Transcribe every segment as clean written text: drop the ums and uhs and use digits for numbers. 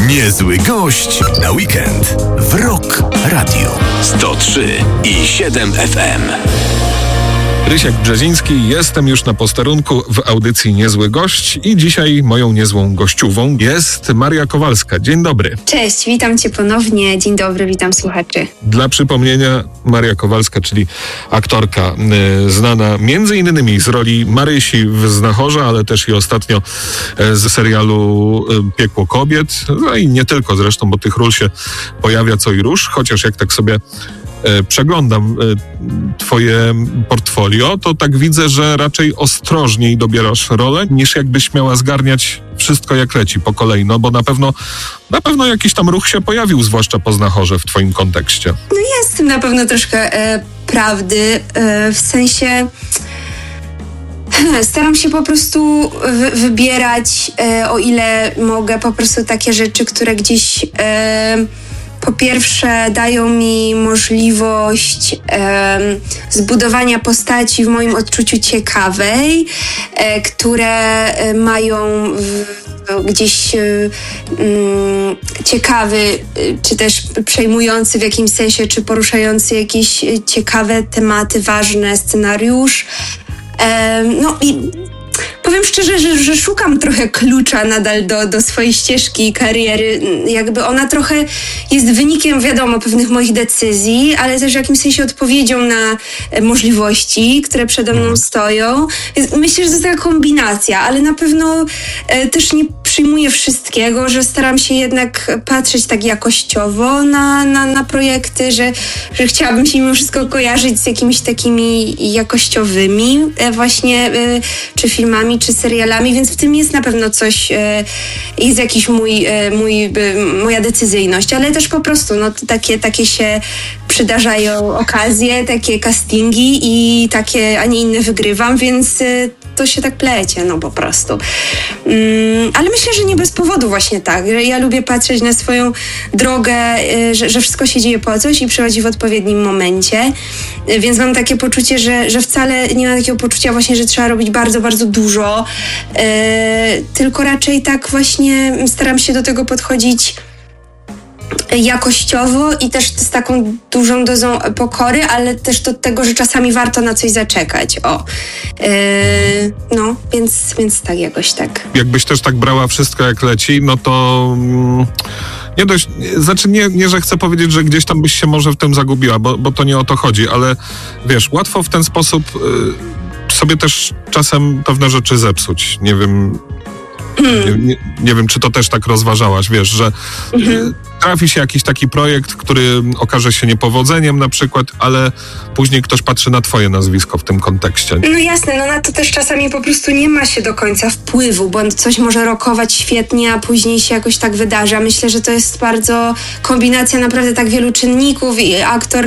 Niezły gość na weekend w Rock Radio 103,7 FM. Rysiek Brzeziński, jestem już na posterunku w audycji Niezły Gość i dzisiaj moją niezłą gościową jest Maria Kowalska. Dzień dobry. Cześć, witam Cię ponownie. Dzień dobry, witam słuchaczy. Dla przypomnienia, Maria Kowalska, czyli aktorka znana między innymi z roli Marysi w Znachorze, ale też i ostatnio z serialu Piekło kobiet. No i nie tylko zresztą, bo tych ról się pojawia co i róż, chociaż jak tak sobie przeglądam twoje portfolio, to tak widzę, że raczej ostrożniej dobierasz rolę, niż jakbyś miała zgarniać wszystko jak leci po kolei, no bo na pewno jakiś tam ruch się pojawił, zwłaszcza po Znachorze w twoim kontekście. No jest w tym na pewno troszkę prawdy, w sensie staram się po prostu wybierać, o ile mogę, po prostu takie rzeczy, które gdzieś po pierwsze dają mi możliwość zbudowania postaci w moim odczuciu ciekawej, które mają gdzieś ciekawy, czy też przejmujący w jakimś sensie, czy poruszający jakieś ciekawe tematy, ważne scenariusz. No i powiem szczerze, że szukam trochę klucza nadal do swojej ścieżki i kariery. Jakby ona trochę jest wynikiem, wiadomo, pewnych moich decyzji, ale też w jakimś sensie odpowiedzią na możliwości, które przede mną stoją. Więc myślę, że to jest taka kombinacja, ale na pewno też nie przyjmuję wszystkiego, że staram się jednak patrzeć tak jakościowo na projekty, że chciałabym się mimo wszystko kojarzyć z jakimiś takimi jakościowymi właśnie czy filmami, czy serialami, więc w tym jest na pewno coś, jest jakiś moja decyzyjność, ale też po prostu takie się przydarzają okazje, takie castingi i takie, a nie inne wygrywam, więc to się tak plecie, no po prostu. Ale myślę, że nie bez powodu właśnie tak. Ja lubię patrzeć na swoją drogę, że wszystko się dzieje po coś i przychodzi w odpowiednim momencie, więc mam takie poczucie, że wcale nie mam takiego poczucia właśnie, że trzeba robić bardzo, bardzo dużo, tylko raczej tak właśnie staram się do tego podchodzić jakościowo i też z taką dużą dozą pokory, ale też do tego, że czasami warto na coś zaczekać. Więc tak jakoś tak. Jakbyś też tak brała wszystko jak leci, no to nie, że chcę powiedzieć, że gdzieś tam byś się może w tym zagubiła, bo to nie o to chodzi, ale wiesz, łatwo w ten sposób sobie też czasem pewne rzeczy zepsuć. Nie wiem, nie wiem, czy to też tak rozważałaś, wiesz, że trafi się jakiś taki projekt, który okaże się niepowodzeniem na przykład, ale później ktoś patrzy na twoje nazwisko w tym kontekście. No jasne, na to też czasami po prostu nie ma się do końca wpływu, bo coś może rokować świetnie, a później się jakoś tak wydarza. Myślę, że to jest bardzo kombinacja naprawdę tak wielu czynników i aktor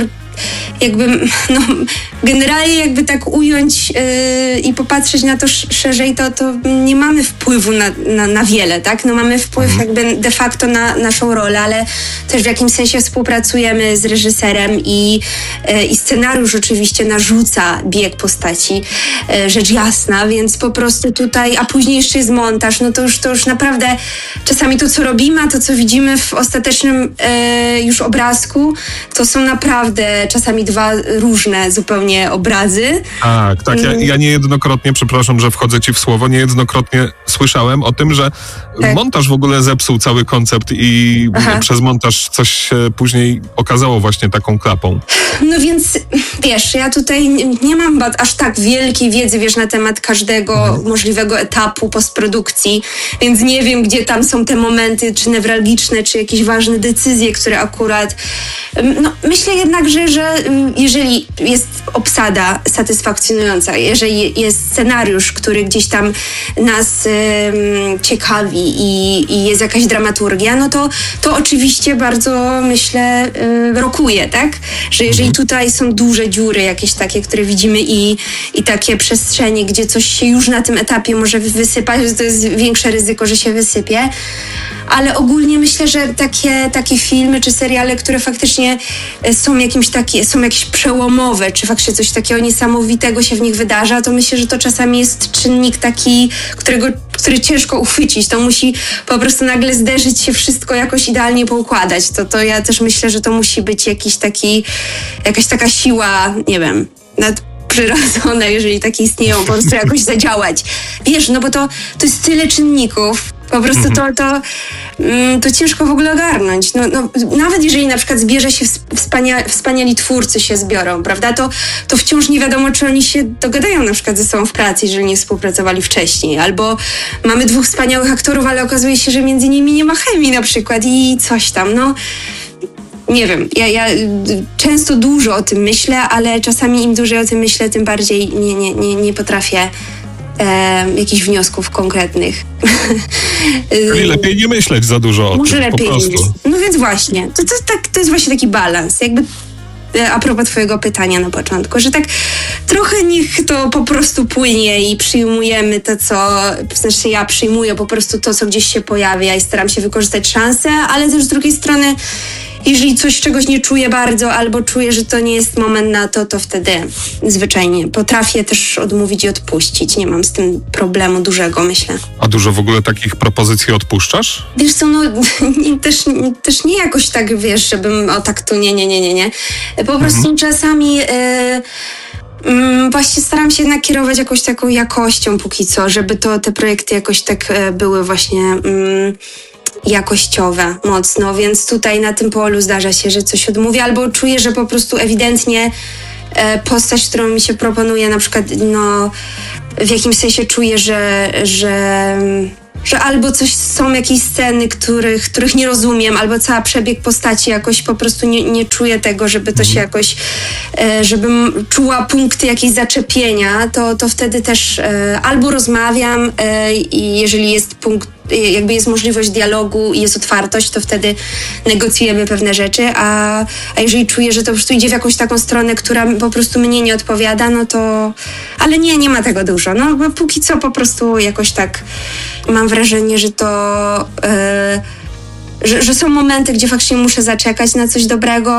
generalnie jakby tak ująć i popatrzeć na to szerzej, to nie mamy wpływu na wiele, tak? No mamy wpływ jakby de facto na naszą rolę, ale też w jakimś sensie współpracujemy z reżyserem i scenariusz oczywiście narzuca bieg postaci, rzecz jasna, więc po prostu tutaj, a później jeszcze jest montaż, no to już naprawdę czasami to, co robimy, a to, co widzimy w ostatecznym już obrazku, to są naprawdę czasami dwa różne zupełnie obrazy. Tak. Ja niejednokrotnie, przepraszam, że wchodzę ci w słowo, niejednokrotnie słyszałem o tym, że montaż w ogóle zepsuł cały koncept i przez montaż coś się później okazało właśnie taką klapą. No więc, wiesz, ja tutaj nie mam aż tak wielkiej wiedzy, wiesz, na temat każdego możliwego etapu postprodukcji, więc nie wiem, gdzie tam są te momenty, czy newralgiczne, czy jakieś ważne decyzje, które akurat... No, myślę jednak, że jeżeli jest obsada satysfakcjonująca, jeżeli jest scenariusz, który gdzieś tam nas ciekawi i jest jakaś dramaturgia, no to oczywiście bardzo, myślę, rokuje, tak? Że jeżeli tutaj są duże dziury jakieś takie, które widzimy i takie przestrzenie, gdzie coś się już na tym etapie może wysypać, że to jest większe ryzyko, że się wysypie, ale ogólnie myślę, że takie filmy czy seriale, które faktycznie są jakieś przełomowe, czy faktycznie coś takiego niesamowitego się w nich wydarza, to myślę, że to czasami jest czynnik taki, który ciężko uchwycić. To musi po prostu nagle zderzyć się wszystko jakoś idealnie poukładać. To ja też myślę, że to musi być jakaś taka siła, nie wiem, nadprzyrodzona, jeżeli takie istnieją, po prostu jakoś zadziałać. Wiesz, no bo to jest tyle czynników. Po prostu to ciężko w ogóle ogarnąć. No, nawet jeżeli na przykład zbierze się wspaniali twórcy się zbiorą, prawda, to wciąż nie wiadomo, czy oni się dogadają na przykład ze sobą w pracy, jeżeli nie współpracowali wcześniej. Albo mamy 2 wspaniałych aktorów, ale okazuje się, że między nimi nie ma chemii na przykład i coś tam, no. Nie wiem, ja często dużo o tym myślę, ale czasami im dłużej o tym myślę, tym bardziej nie potrafię jakichś wniosków konkretnych. Czyli lepiej nie myśleć za dużo o Może tym, lepiej po prostu. No więc właśnie, to jest właśnie taki balans, jakby a propos twojego pytania na początku, że tak trochę niech to po prostu płynie i przyjmujemy to, znaczy ja przyjmuję po prostu to, co gdzieś się pojawia i staram się wykorzystać szansę, ale też z drugiej strony jeżeli czegoś nie czuję bardzo albo czuję, że to nie jest moment na to wtedy zwyczajnie potrafię też odmówić i odpuścić. Nie mam z tym problemu dużego, myślę. A dużo w ogóle takich propozycji odpuszczasz? Wiesz co, no też nie jakoś tak, wiesz, żebym tak tu nie. Po prostu czasami właśnie staram się jednak kierować jakąś taką jakością póki co, żeby te projekty jakoś tak były właśnie jakościowe mocno, więc tutaj na tym polu zdarza się, że coś odmówię, albo czuję, że po prostu ewidentnie postać, którą mi się proponuje, na przykład no w jakimś sensie czuję, że albo są jakieś sceny, których nie rozumiem, albo cały przebieg postaci jakoś po prostu nie czuję tego, żeby to się jakoś, żebym czuła punkty jakieś zaczepienia, to wtedy też albo rozmawiam i jeżeli jest jakby jest możliwość dialogu i jest otwartość, to wtedy negocjujemy pewne rzeczy, a jeżeli czuję, że to po prostu idzie w jakąś taką stronę, która po prostu mnie nie odpowiada, no to... Ale nie ma tego dużo. No bo póki co po prostu jakoś tak mam wrażenie, że to... że są momenty, gdzie faktycznie muszę zaczekać na coś dobrego,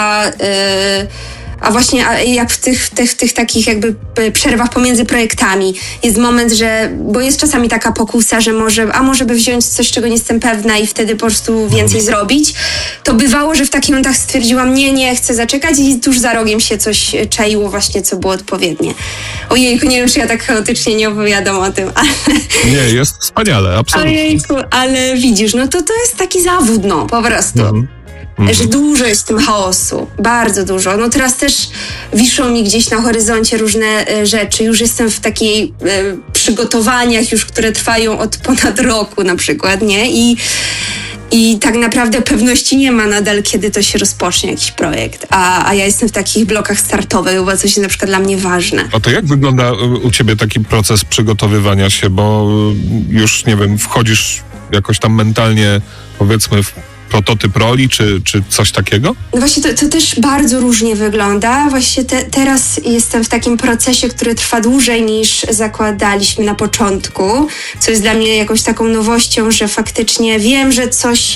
a właśnie jak w tych takich jakby przerwach pomiędzy projektami jest moment, bo jest czasami taka pokusa, że może by wziąć coś, czego nie jestem pewna i wtedy po prostu więcej zrobić, to bywało, że w takich momentach stwierdziłam, nie chcę zaczekać i tuż za rogiem się coś czaiło właśnie, co było odpowiednie. Ojejku, nie wiem, czy ja tak chaotycznie nie opowiadam o tym, ale... Nie, jest wspaniale, absolutnie. Ojejku, ale widzisz, no to jest taki zawód, no, po prostu. Że dużo jest w tym chaosu, bardzo dużo. No teraz też wiszą mi gdzieś na horyzoncie różne rzeczy. Już jestem w takiej przygotowaniach już, które trwają od ponad roku na przykład, nie? I tak naprawdę pewności nie ma nadal, kiedy to się rozpocznie jakiś projekt. A ja jestem w takich blokach startowych, bo coś jest na przykład dla mnie ważne. A to jak wygląda u ciebie taki proces przygotowywania się? Bo już, nie wiem, wchodzisz jakoś tam mentalnie, powiedzmy, w prototyp roli, czy coś takiego? No właśnie to też bardzo różnie wygląda. Właśnie teraz jestem w takim procesie, który trwa dłużej niż zakładaliśmy na początku, co jest dla mnie jakąś taką nowością, że faktycznie wiem, że coś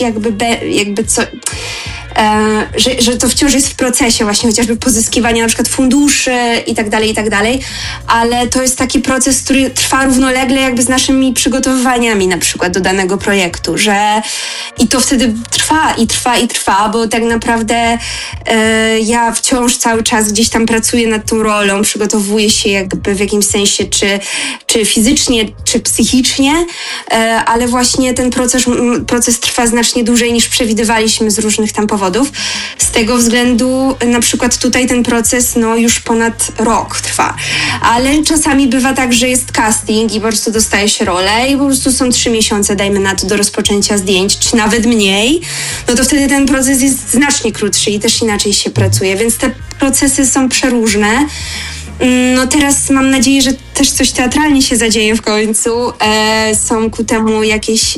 że to wciąż jest w procesie właśnie chociażby pozyskiwania na przykład funduszy i tak dalej, ale to jest taki proces, który trwa równolegle jakby z naszymi przygotowywaniami na przykład do danego projektu, i to wtedy trwa, bo tak naprawdę ja wciąż cały czas gdzieś tam pracuję nad tą rolą, przygotowuję się jakby w jakimś sensie, czy fizycznie, czy psychicznie, ale właśnie ten proces trwa znacznie dłużej niż przewidywaliśmy z różnych tam powodów. Z tego względu na przykład tutaj ten proces już ponad rok trwa. Ale czasami bywa tak, że jest casting i po prostu dostaje się rolę i po prostu są 3 miesiące, dajmy na to, do rozpoczęcia zdjęć, czy nawet mniej, no to wtedy ten proces jest znacznie krótszy i też inaczej się pracuje, więc te procesy są przeróżne. No teraz mam nadzieję, że też coś teatralnie się zadzieje w końcu. Są ku temu jakieś,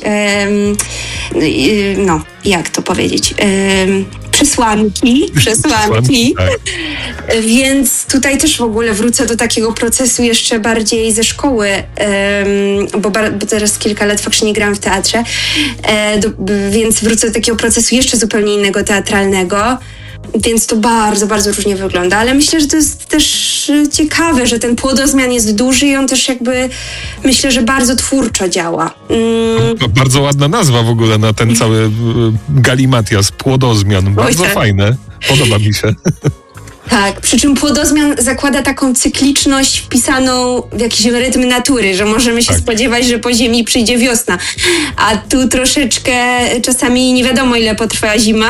jak to powiedzieć, przesłanki. Tak. Więc tutaj też w ogóle wrócę do takiego procesu jeszcze bardziej ze szkoły, bo teraz kilka lat faktycznie nie grałam w teatrze, więc wrócę do takiego procesu jeszcze zupełnie innego, teatralnego. Więc to bardzo, bardzo różnie wygląda, ale myślę, że to jest też ciekawe, że ten płodozmian jest duży i on też jakby, myślę, że bardzo twórczo działa. Bardzo ładna nazwa w ogóle na ten cały galimatias, płodozmian. Bardzo fajne, podoba mi się. Tak, przy czym płodozmian zakłada taką cykliczność wpisaną w jakiś rytm natury, że możemy się spodziewać, że po ziemi przyjdzie wiosna, a tu troszeczkę czasami nie wiadomo ile potrwa zima,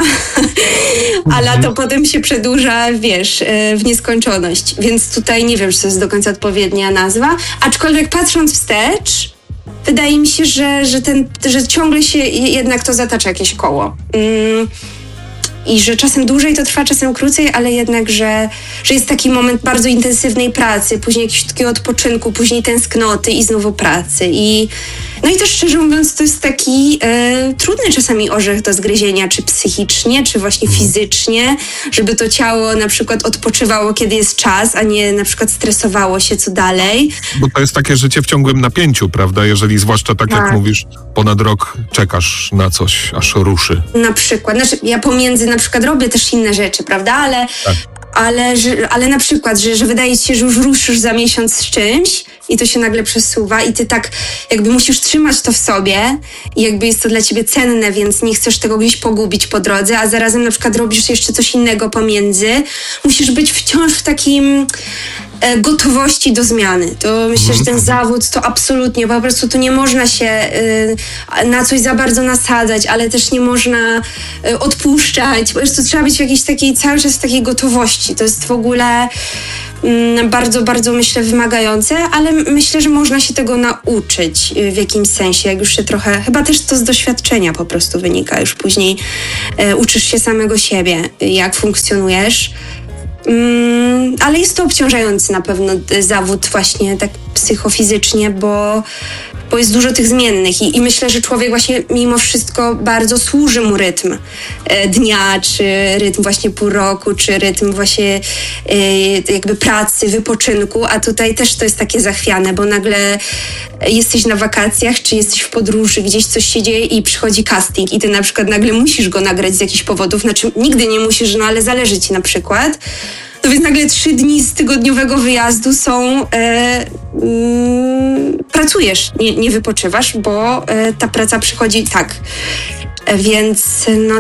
a lato potem się przedłuża, w nieskończoność. Więc tutaj nie wiem, czy to jest do końca odpowiednia nazwa, aczkolwiek patrząc wstecz, wydaje mi się, że ciągle się jednak to zatacza jakieś koło. I że czasem dłużej to trwa, czasem krócej, ale jednak, że jest taki moment bardzo intensywnej pracy, później jakiegoś takiego odpoczynku, później tęsknoty i znowu pracy. No i też szczerze mówiąc, to jest taki trudny czasami orzech do zgryzienia, czy psychicznie, czy właśnie fizycznie, żeby to ciało na przykład odpoczywało, kiedy jest czas, a nie na przykład stresowało się co dalej. Bo to jest takie życie w ciągłym napięciu, prawda? Jeżeli zwłaszcza tak jak mówisz, ponad rok czekasz na coś, aż ruszy. Na przykład. Znaczy, ja pomiędzy na przykład robię też inne rzeczy, prawda? Ale na przykład, że wydaje ci się, że już ruszysz za miesiąc z czymś i to się nagle przesuwa i ty tak jakby musisz trzymać to w sobie i jakby jest to dla ciebie cenne, więc nie chcesz tego gdzieś pogubić po drodze, a zarazem na przykład robisz jeszcze coś innego pomiędzy. Musisz być wciąż w takim gotowości do zmiany. To myślę, że ten zawód to absolutnie, po prostu tu nie można się na coś za bardzo nasadzać, ale też nie można odpuszczać. Po prostu trzeba być w jakiejś takiej, cały czas w takiej gotowości. To jest w ogóle bardzo, bardzo myślę wymagające, ale myślę, że można się tego nauczyć w jakimś sensie, jak już się trochę, chyba też to z doświadczenia po prostu wynika, już później uczysz się samego siebie, jak funkcjonujesz. Ale jest to obciążający na pewno zawód właśnie tak psychofizycznie, bo jest dużo tych zmiennych i myślę, że człowiek właśnie mimo wszystko bardzo służy mu rytm dnia, czy rytm właśnie pół roku, czy rytm właśnie jakby pracy, wypoczynku, a tutaj też to jest takie zachwiane, bo nagle jesteś na wakacjach, czy jesteś w podróży, gdzieś coś się dzieje i przychodzi casting i ty na przykład nagle musisz go nagrać z jakichś powodów, znaczy nigdy nie musisz, no ale zależy ci na przykład. No więc nagle 3 dni z tygodniowego wyjazdu są... pracujesz, nie wypoczywasz, bo ta praca przychodzi tak. Więc no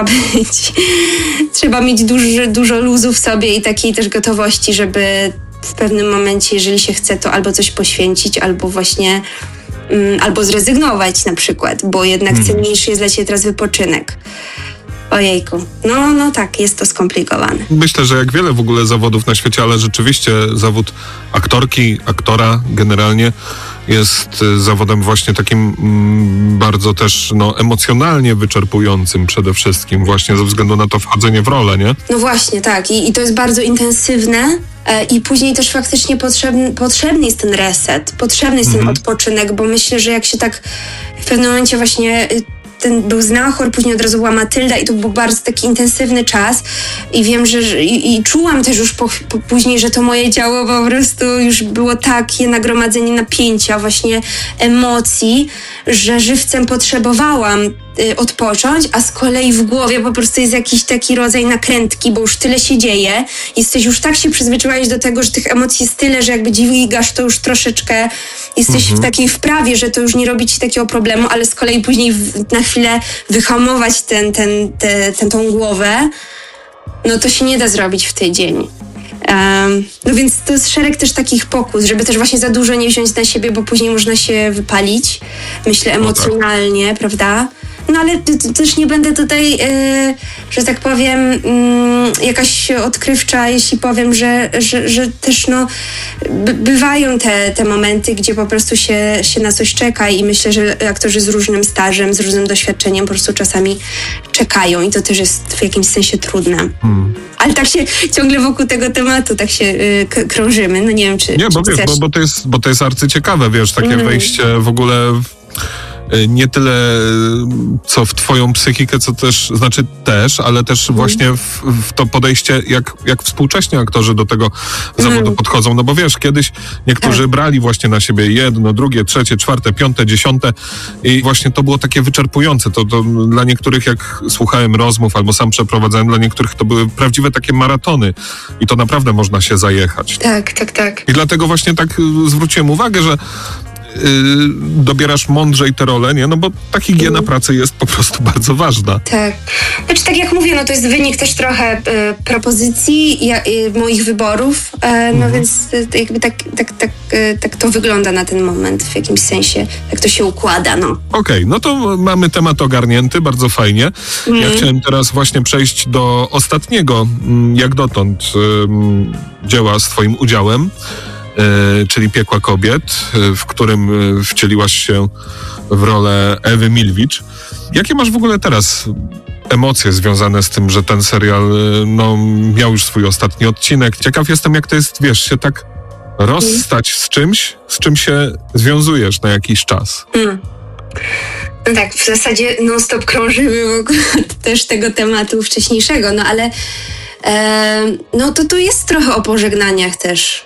trzeba mieć dużo luzu w sobie i takiej też gotowości, żeby w pewnym momencie, jeżeli się chce, to albo coś poświęcić, albo właśnie albo zrezygnować na przykład, bo jednak cenniejszy jest dla ciebie teraz wypoczynek. Ojejku, no tak, jest to skomplikowane. Myślę, że jak wiele w ogóle zawodów na świecie, ale rzeczywiście zawód aktorki, aktora generalnie jest zawodem właśnie takim bardzo też emocjonalnie wyczerpującym przede wszystkim, właśnie ze względu na to wchodzenie w rolę, nie? No właśnie, tak. I to jest bardzo intensywne i później też faktycznie potrzebny jest ten reset, potrzebny jest ten odpoczynek, bo myślę, że jak się tak w pewnym momencie właśnie... Ten był Znachor, później od razu była Matylda i to był bardzo taki intensywny czas i wiem, że i czułam też już później, że to moje ciało po prostu już było takie nagromadzenie napięcia, właśnie emocji, że żywcem potrzebowałam odpocząć, a z kolei w głowie po prostu jest jakiś taki rodzaj nakrętki, bo już tyle się dzieje. Już tak się przyzwyczaiłeś do tego, że tych emocji jest tyle, że jakby dźwigasz to już troszeczkę, jesteś w takiej wprawie, że to już nie robi ci takiego problemu, ale z kolei później na chwilę wyhamować tą głowę, no to się nie da zrobić w tydzień. No więc to jest szereg też takich pokus, żeby też właśnie za dużo nie wziąć na siebie, bo później można się wypalić, myślę, emocjonalnie, prawda? No ale też nie będę tutaj, że tak powiem, jakaś odkrywcza, jeśli powiem, że też bywają te momenty, gdzie po prostu się na coś czeka i myślę, że aktorzy z różnym stażem, z różnym doświadczeniem po prostu czasami czekają i to też jest w jakimś sensie trudne. Ale tak się ciągle wokół tego tematu tak się krążymy. No nie wiem, czy... Nie, bo wiesz, bo to jest arcyciekawe, wiesz, takie wejście w ogóle nie tyle co w twoją psychikę, co też, ale też właśnie w to podejście, jak współcześnie aktorzy do tego zawodu podchodzą. No bo wiesz, kiedyś niektórzy brali właśnie na siebie jedno, drugie, trzecie, czwarte, piąte, dziesiąte i właśnie to było takie wyczerpujące. To dla niektórych, jak słuchałem rozmów albo sam przeprowadzałem, dla niektórych to były prawdziwe takie maratony i to naprawdę można się zajechać. Tak. I dlatego właśnie tak zwróciłem uwagę, że dobierasz mądrzej te role, nie? No bo ta higiena pracy jest po prostu bardzo ważna. Tak. Znaczy, tak jak mówię, no to jest wynik też trochę propozycji moich wyborów, no więc jakby tak to wygląda na ten moment w jakimś sensie. Tak to się układa, no. Okej, no to mamy temat ogarnięty, bardzo fajnie. Ja chciałem teraz właśnie przejść do ostatniego, jak dotąd, dzieła z twoim udziałem, czyli Piekła kobiet, w którym wcieliłaś się w rolę Ewy Milwicz. Jakie masz w ogóle teraz emocje związane z tym, że ten serial miał już swój ostatni odcinek? Ciekaw jestem, jak to jest, wiesz, się tak rozstać z czym się związujesz na jakiś czas. No tak, w zasadzie non-stop krążymy wokół też tego tematu wcześniejszego, no ale no to jest trochę o pożegnaniach też.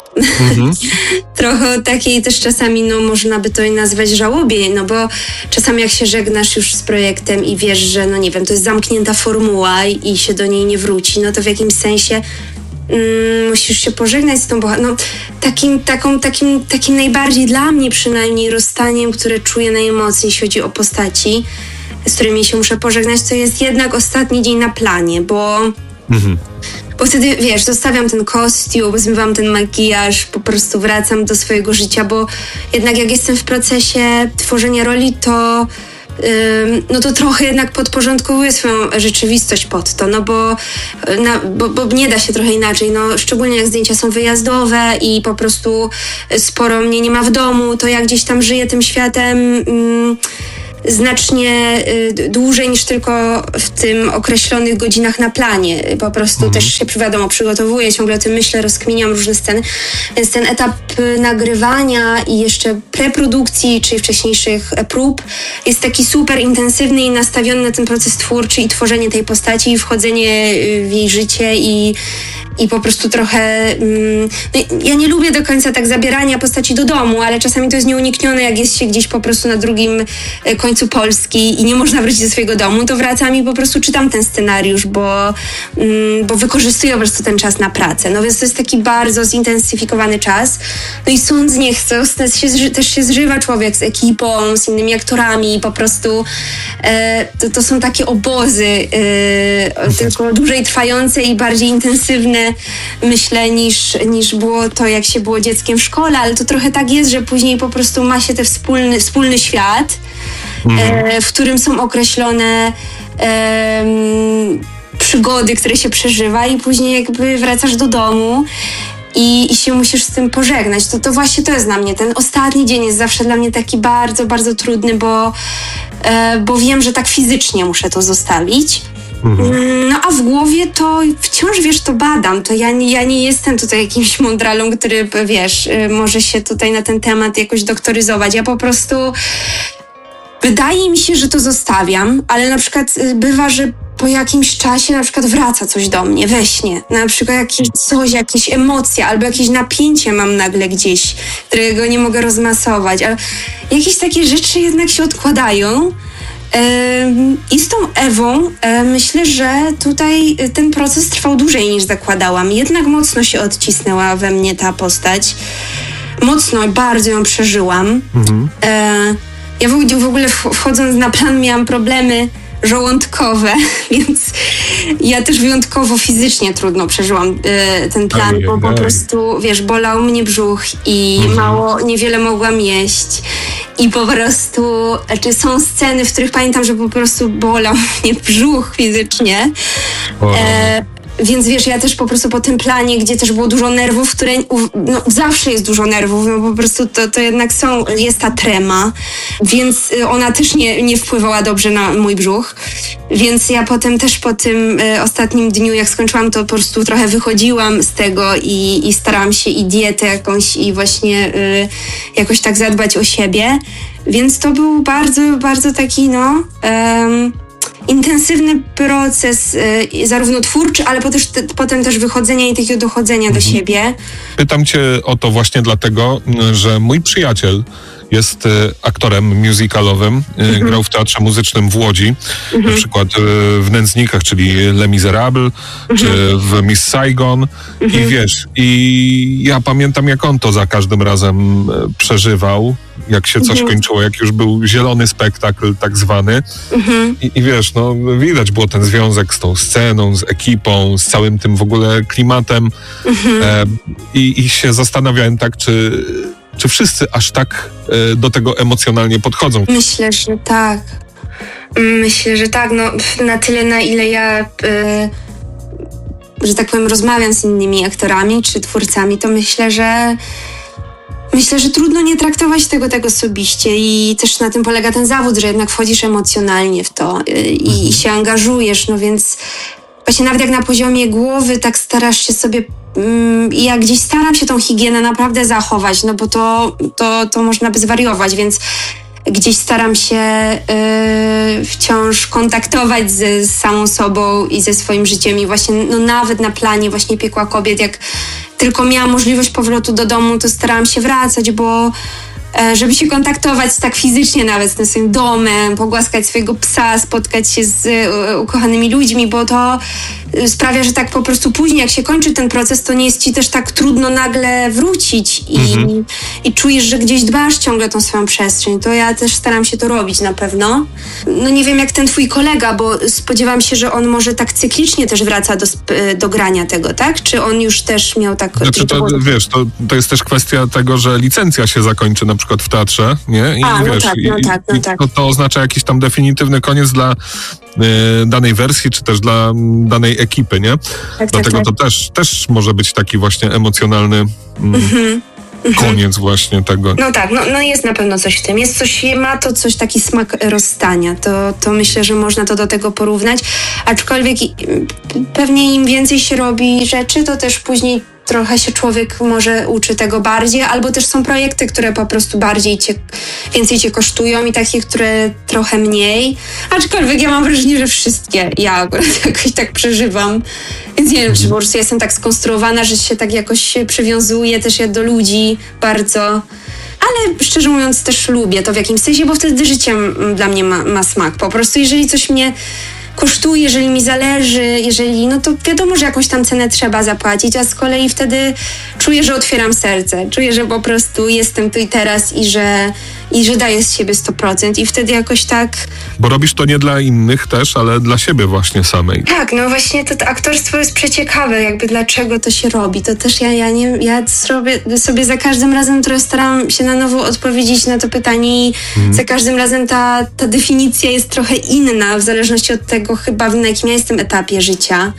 Trochę o takiej też czasami, no można by to nazwać żałobie, no bo czasami jak się żegnasz już z projektem i wiesz, że no nie wiem, to jest zamknięta formuła i się do niej nie wróci, no to w jakimś sensie musisz się pożegnać z tą bohaterką. No, takim najbardziej dla mnie przynajmniej rozstaniem, które czuję najmocniej, jeśli chodzi o postaci, z którymi się muszę pożegnać, to jest jednak ostatni dzień na planie, bo wtedy, wiesz, zostawiam ten kostium, zmywam ten makijaż, po prostu wracam do swojego życia, bo jednak jak jestem w procesie tworzenia roli, to no to trochę jednak podporządkowuję swoją rzeczywistość pod to, no bo nie da się trochę inaczej, no szczególnie jak zdjęcia są wyjazdowe i po prostu sporo mnie nie ma w domu, to ja gdzieś tam żyję tym światem znacznie dłużej niż tylko w tym określonych godzinach na planie. Po prostu też się, wiadomo, przygotowuję, ciągle o tym myślę, rozkminiam różne sceny. Więc ten etap nagrywania i jeszcze preprodukcji, czyli wcześniejszych prób jest taki super intensywny i nastawiony na ten proces twórczy i tworzenie tej postaci i wchodzenie w jej życie i po prostu trochę... ja nie lubię do końca tak zabierania postaci do domu, ale czasami to jest nieuniknione, jak jest się gdzieś po prostu na drugim końcu Polski i nie można wrócić do swojego domu, to wracam i po prostu czytam ten scenariusz, bo wykorzystuję po prostu ten czas na pracę. No więc to jest taki bardzo zintensyfikowany czas. No i sąd nie chce, też się zżywa człowiek z ekipą, z innymi aktorami i po prostu to są takie obozy, tylko dłużej trwające i bardziej intensywne, myślę, niż było to, jak się było dzieckiem w szkole, ale to trochę tak jest, że później po prostu ma się ten wspólny świat, w którym są określone przygody, które się przeżywa i później jakby wracasz do domu i się musisz z tym pożegnać. To właśnie to jest dla mnie, ten ostatni dzień jest zawsze dla mnie taki bardzo, bardzo trudny, bo wiem, że tak fizycznie muszę to zostawić. No a w głowie to wciąż, wiesz, to badam. To ja nie jestem tutaj jakimś mądralą, który, wiesz, może się tutaj na ten temat jakoś doktoryzować. Ja po prostu wydaje mi się, że to zostawiam, ale na przykład bywa, że po jakimś czasie na przykład wraca coś do mnie we śnie. Na przykład jakieś emocje albo jakieś napięcie mam nagle gdzieś, którego nie mogę rozmasować. Ale jakieś takie rzeczy jednak się odkładają. I z tą Ewą myślę, że tutaj ten proces trwał dłużej niż zakładałam. Jednak mocno się odcisnęła we mnie ta postać. Mocno, bardzo ją przeżyłam. Ja w ogóle wchodząc na plan miałam problemy żołądkowe, więc ja też wyjątkowo fizycznie trudno przeżyłam ten plan, bo po prostu, wiesz, bolał mnie brzuch i niewiele mogłam jeść i po prostu, są sceny, w których pamiętam, że po prostu bolał mnie brzuch fizycznie. Więc wiesz, ja też po prostu po tym planie, gdzie też było dużo nerwów, które zawsze jest dużo nerwów, po prostu to jednak jest ta trema, więc ona też nie wpływała dobrze na mój brzuch. Więc ja potem też po tym ostatnim dniu, jak skończyłam, to po prostu trochę wychodziłam z tego i starałam się i dietę jakąś i właśnie jakoś tak zadbać o siebie. Więc to był bardzo, bardzo taki intensywny proces, zarówno twórczy, ale potem też wychodzenia i takiego dochodzenia do siebie. Pytam cię o to właśnie dlatego, że mój przyjaciel jest aktorem musicalowym, grał w Teatrze Muzycznym w Łodzi, na przykład w Nędznikach, czyli Les Miserables, czy w Miss Saigon. I wiesz, i ja pamiętam, jak on to za każdym razem przeżywał, jak się coś kończyło, jak już był zielony spektakl tak zwany. I wiesz, widać było ten związek z tą sceną, z ekipą, z całym tym w ogóle klimatem. I się zastanawiałem tak, czy wszyscy aż tak do tego emocjonalnie podchodzą? Myślę, że tak. Na tyle, na ile ja, że tak powiem, rozmawiam z innymi aktorami czy twórcami, to myślę, że trudno nie traktować tego tak osobiście i też na tym polega ten zawód, że jednak wchodzisz emocjonalnie w to i się angażujesz, więc właśnie nawet jak na poziomie głowy tak starasz się sobie ja gdzieś staram się tą higienę naprawdę zachować, bo to można by zwariować, więc gdzieś staram się wciąż kontaktować z samą sobą i ze swoim życiem i właśnie nawet na planie właśnie Piekła Kobiet, jak tylko miałam możliwość powrotu do domu, to starałam się wracać, bo żeby się kontaktować tak fizycznie nawet z tym swoim domem, pogłaskać swojego psa, spotkać się z ukochanymi ludźmi, bo to sprawia, że tak po prostu później, jak się kończy ten proces, to nie jest ci też tak trudno nagle wrócić i czujesz, że gdzieś dbasz ciągle tą swoją przestrzeń. To ja też staram się to robić na pewno. Nie wiem jak ten twój kolega, bo spodziewam się, że on może tak cyklicznie też wraca do grania tego, tak? Czy on już też miał tak... Znaczy to jest też kwestia tego, że licencja się zakończy na przykład w teatrze, nie? I to oznacza jakiś tam definitywny koniec dla danej wersji, czy też dla danej ekipy, nie? Dlatego to też może być taki właśnie emocjonalny koniec właśnie tego. Jest na pewno coś w tym. Ma to coś, taki smak rozstania. To myślę, że można to do tego porównać. Aczkolwiek pewnie im więcej się robi rzeczy, to też później trochę się człowiek może uczy tego bardziej, albo też są projekty, które po prostu więcej cię kosztują i takie, które trochę mniej. Aczkolwiek ja mam wrażenie, że wszystkie ja akurat jakoś tak przeżywam. Więc nie wiem, czy po prostu jestem tak skonstruowana, że się tak jakoś przywiązuję też ja do ludzi bardzo. Ale szczerze mówiąc też lubię to w jakimś sensie, bo wtedy życie dla mnie ma smak. Po prostu jeżeli coś mnie kosztuje, jeżeli mi zależy, to wiadomo, że jakąś tam cenę trzeba zapłacić, a z kolei wtedy czuję, że otwieram serce, czuję, że po prostu jestem tu i teraz i że daję z siebie 100% i wtedy jakoś tak... Bo robisz to nie dla innych też, ale dla siebie właśnie samej. Tak, właśnie to aktorstwo jest przeciekawe, jakby dlaczego to się robi. To też ja sobie za każdym razem trochę staram się na nowo odpowiedzieć na to pytanie i za każdym razem ta definicja jest trochę inna, w zależności od tego chyba, na jakim ja jestem etapie życia.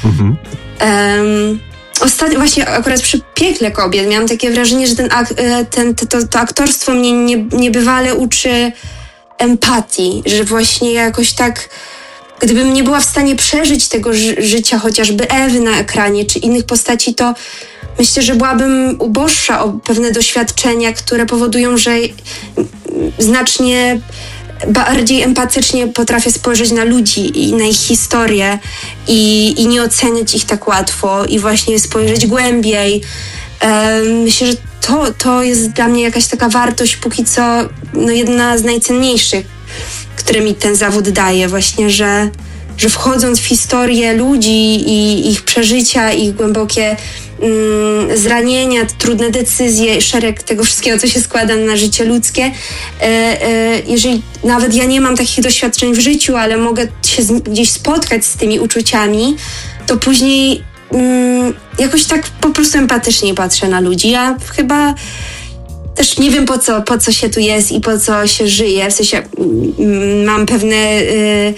Ostatnio właśnie akurat przy Piekle Kobiet miałam takie wrażenie, że to aktorstwo mnie niebywale uczy empatii, że właśnie jakoś tak, gdybym nie była w stanie przeżyć tego życia chociażby Ewy na ekranie czy innych postaci, to myślę, że byłabym uboższa o pewne doświadczenia, które powodują, że znacznie bardziej empatycznie potrafię spojrzeć na ludzi i na ich historię i nie oceniać ich tak łatwo i właśnie spojrzeć głębiej. Myślę, że to jest dla mnie jakaś taka wartość póki co jedna z najcenniejszych, które mi ten zawód daje. Właśnie, że wchodząc w historię ludzi i ich przeżycia, ich głębokie zranienia, trudne decyzje, szereg tego wszystkiego, co się składa na życie ludzkie. Jeżeli nawet ja nie mam takich doświadczeń w życiu, ale mogę się gdzieś spotkać z tymi uczuciami, to później jakoś tak po prostu empatycznie patrzę na ludzi. Ja chyba też nie wiem po co się tu jest i po co się żyje. W sensie mam pewne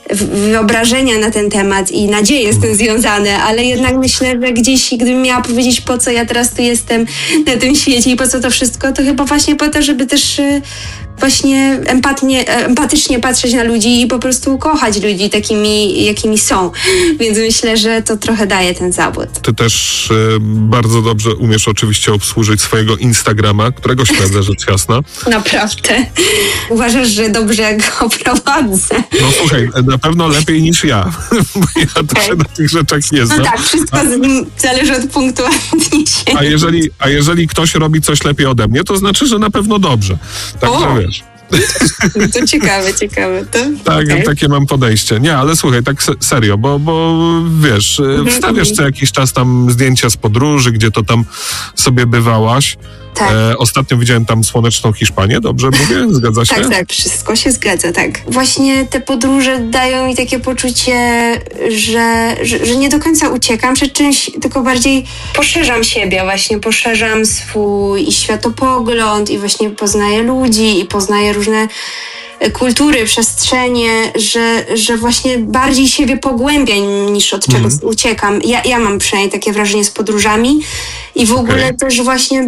wyobrażenia na ten temat i nadzieje z tym związane, ale jednak myślę, że gdzieś, gdybym miała powiedzieć, po co ja teraz tu jestem na tym świecie i po co to wszystko, to chyba właśnie po to, żeby też właśnie empatycznie patrzeć na ludzi i po prostu kochać ludzi takimi, jakimi są. Więc myślę, że to trochę daje ten zawód. Ty też bardzo dobrze umiesz oczywiście obsłużyć swojego Instagrama, którego śledzę, rzecz jasna. Naprawdę. Uważasz, że dobrze go prowadzę? No słuchaj, na pewno lepiej niż ja, bo ja to się na tych rzeczach nie znam. No tak, wszystko zależy od punktu odniesienia. A jeżeli ktoś robi coś lepiej ode mnie, to znaczy, że na pewno dobrze. Także wiesz. To ciekawe. To, tak, okay. Takie mam podejście. Nie, ale słuchaj, tak serio, bo wiesz, wstawiasz co jakiś czas tam zdjęcia z podróży, gdzie to tam sobie bywałaś. Tak. Ostatnio widziałem tam słoneczną Hiszpanię, dobrze mówię? Zgadza się? Tak, wszystko się zgadza, tak. Właśnie te podróże dają mi takie poczucie, że nie do końca uciekam przed czymś, tylko bardziej poszerzam siebie, właśnie poszerzam swój światopogląd i właśnie poznaję ludzi i poznaję różne kultury, przestrzenie, że właśnie bardziej siebie pogłębia niż od czegoś uciekam. Ja mam przynajmniej takie wrażenie z podróżami i w ogóle też właśnie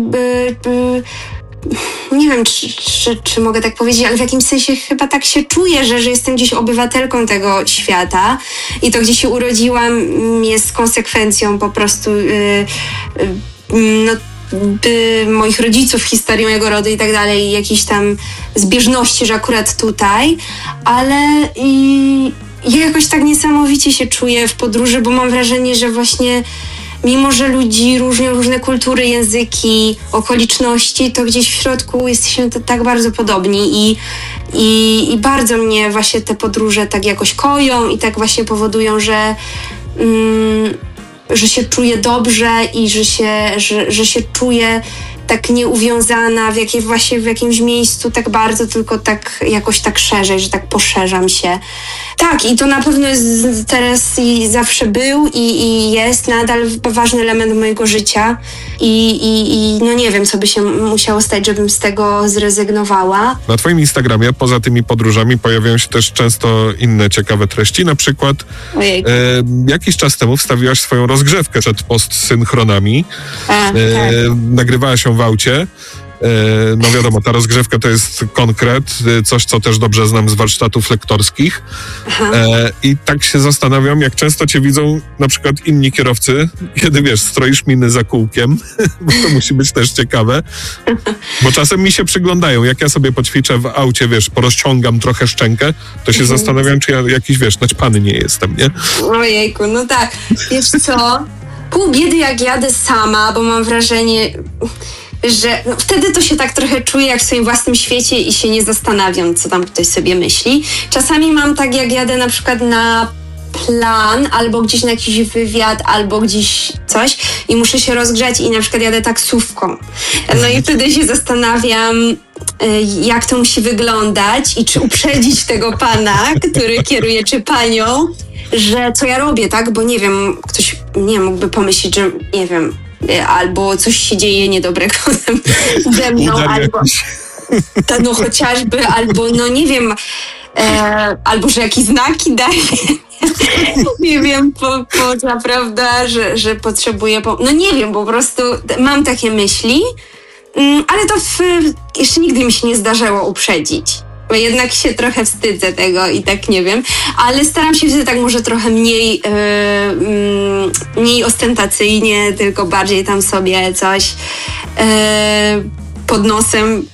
nie wiem, czy mogę tak powiedzieć, ale w jakimś sensie chyba tak się czuję, że jestem gdzieś obywatelką tego świata i to, gdzie się urodziłam, jest konsekwencją po prostu moich rodziców, historii mojego rodu i tak dalej, jakiejś tam zbieżności, że akurat tutaj, ale ja jakoś tak niesamowicie się czuję w podróży, bo mam wrażenie, że właśnie mimo, że ludzi różnią różne kultury, języki, okoliczności, to gdzieś w środku jesteśmy tak bardzo podobni i bardzo mnie właśnie te podróże tak jakoś koją i tak właśnie powodują, że się czuję dobrze i że się czuję tak nieuwiązana w jakimś miejscu tak bardzo, tylko tak jakoś tak szerzej, że tak poszerzam się. Tak, i to na pewno jest teraz i zawsze był i jest nadal ważny element mojego życia i no nie wiem, co by się musiało stać, żebym z tego zrezygnowała. Na twoim Instagramie poza tymi podróżami pojawiają się też często inne ciekawe treści, na przykład jakiś czas temu wstawiłaś swoją rozgrzewkę przed postsynchronami. Tak. Nagrywałaś ją w aucie. No wiadomo, ta rozgrzewka to jest konkret, coś, co też dobrze znam z warsztatów lektorskich. I tak się zastanawiam, jak często cię widzą na przykład inni kierowcy, kiedy wiesz, stroisz miny za kółkiem, bo to musi być też ciekawe, bo czasem mi się przyglądają, jak ja sobie poćwiczę w aucie, wiesz, porozciągam trochę szczękę, to się zastanawiam, czy ja jakiś, wiesz, naćpany nie jestem, nie? Ojejku, no tak, wiesz co, pół biedy jak jadę sama, bo mam wrażenie, że wtedy to się tak trochę czuję jak w swoim własnym świecie i się nie zastanawiam, co tam ktoś sobie myśli. Czasami mam tak, jak jadę na przykład na plan, albo gdzieś na jakiś wywiad, albo gdzieś coś i muszę się rozgrzać i na przykład jadę taksówką. No i wtedy się zastanawiam, jak to musi wyglądać i czy uprzedzić tego pana, który kieruje, czy panią, że co ja robię, tak? Bo nie wiem, ktoś mógłby pomyśleć, że nie wiem, albo coś się dzieje niedobrego ze mną, albo no chociażby, albo no nie wiem, albo że jakieś znaki daje. Nie wiem, naprawdę, że potrzebuję no nie wiem, po prostu mam takie myśli, ale to jeszcze nigdy mi się nie zdarzyło uprzedzić. Bo jednak się trochę wstydzę tego i tak nie wiem, ale staram się wtedy tak może trochę mniej ostentacyjnie, tylko bardziej tam sobie coś pod nosem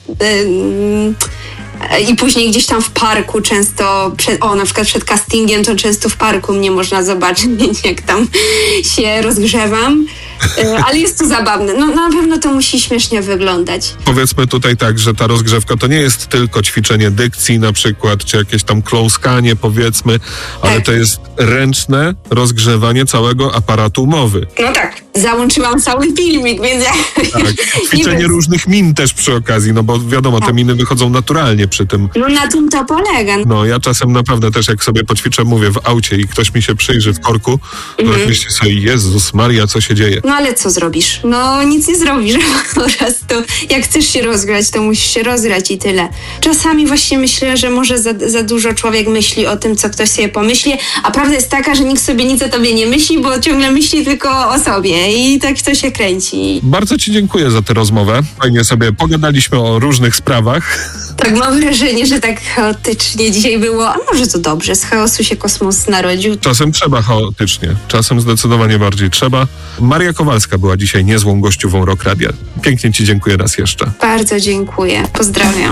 i później gdzieś tam w parku często, na przykład przed castingiem, to często w parku mnie można zobaczyć, jak tam się rozgrzewam. Ale jest to zabawne. No na pewno to musi śmiesznie wyglądać. Powiedzmy tutaj tak, że ta rozgrzewka to nie jest tylko ćwiczenie dykcji na przykład, czy jakieś tam kloskanie powiedzmy, ale to jest ręczne rozgrzewanie całego aparatu mowy. No tak. Załączyłam cały filmik, więc tak. Ćwiczenie różnych min też przy okazji, no bo wiadomo, te miny wychodzą naturalnie przy tym. No na tym to polega. No ja czasem naprawdę też jak sobie poćwiczę, mówię w aucie i ktoś mi się przyjrzy w korku, to myślę sobie, Jezus Maria, co się dzieje? No ale co zrobisz? No nic nie zrobisz po prostu. Jak chcesz się rozgrać, to musisz się rozgrać i tyle. Czasami właśnie myślę, że może za dużo człowiek myśli o tym, co ktoś sobie pomyśli, a prawda jest taka, że nikt sobie nic o tobie nie myśli, bo ciągle myśli tylko o sobie i tak to się kręci. Bardzo ci dziękuję za tę rozmowę. Fajnie sobie pogadaliśmy o różnych sprawach. Tak, mam wrażenie, że tak chaotycznie dzisiaj było, a może to dobrze, z chaosu się kosmos narodził. Czasem trzeba chaotycznie, czasem zdecydowanie bardziej trzeba. Maria Kowalska była dzisiaj niezłą gościową Rock Radia. Pięknie ci dziękuję raz jeszcze. Bardzo dziękuję, pozdrawiam.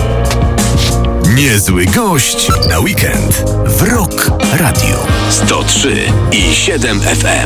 Niezły gość na weekend w Rock Radio 103,7 FM.